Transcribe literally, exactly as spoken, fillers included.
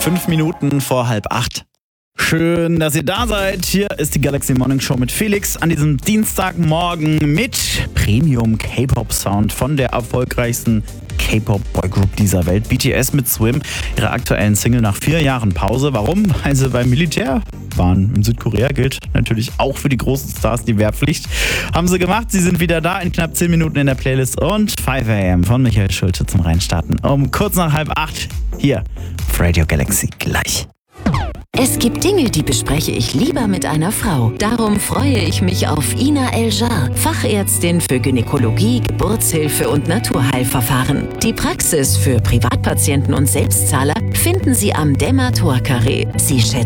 Fünf Minuten vor halb acht. Schön, dass ihr da seid. Hier ist die Galaxy Morning Show mit Felix an diesem Dienstagmorgen mit Premium K-Pop-Sound von der erfolgreichsten K-Pop-Boygroup dieser Welt, B T S mit Swim, ihre aktuellen Single nach vier Jahren Pause. Warum? Weil sie beim Militär waren. In Südkorea gilt natürlich auch für die großen Stars die Wehrpflicht. Haben sie gemacht. Sie sind wieder da in knapp zehn Minuten in der Playlist und fünf a m von Michael Schulte zum Reinstarten. Um kurz nach halb acht hier auf Radio Galaxy gleich. Es gibt Dinge, die bespreche ich lieber mit einer Frau. Darum freue ich mich auf Ina El-Jar, Fachärztin für Gynäkologie, Geburtshilfe und Naturheilverfahren. Die Praxis für Privatpatienten und Selbstzahler finden Sie am Dämmer-Tor-Carré. Sie schätzen